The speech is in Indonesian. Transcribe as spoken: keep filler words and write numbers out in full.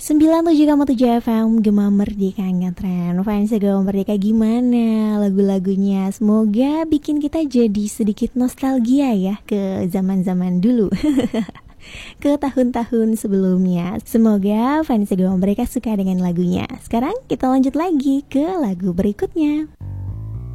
sembilan puluh tujuh koma tujuh F M Gema Merdeka Ngetren. Fans Gema Merdeka, gimana lagu-lagunya? Semoga bikin kita jadi sedikit nostalgia ya ke zaman-zaman dulu. Ke tahun-tahun sebelumnya. Semoga fans Gema Merdeka suka dengan lagunya. Sekarang kita lanjut lagi ke lagu berikutnya.